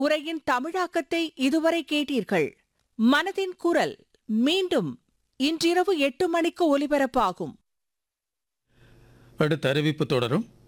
உரையின் தமிழாக்கத்தை இதுவரை கேட்டீர்கள். மனதின் குரல் மீண்டும் இன்றிரவு 8 மணிக்கு ஒலிபரப்பாகும். அடுத்த அறிவிப்பு தொடரும்.